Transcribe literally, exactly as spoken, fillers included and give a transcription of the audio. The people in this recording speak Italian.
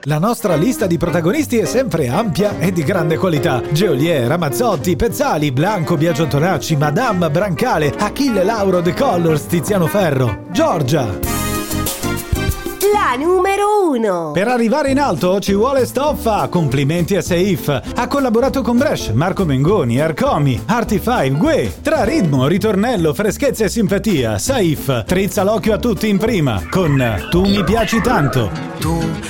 La nostra lista di protagonisti è sempre ampia e di grande qualità. Geolier, Ramazzotti, Pezzali, Blanco, Biagio Antonacci, Madame, Brancale, Achille Lauro, The Colors, Tiziano Ferro, Giorgia. La numero uno. Per arrivare in alto ci vuole stoffa. Complimenti a Seif. Ha collaborato con Bresh, Marco Mengoni, Arcomi, Artify, Gue. Tra ritmo, ritornello, freschezza e simpatia, Saif trizza l'occhio a tutti in prima con Tu mi piaci tanto. Tu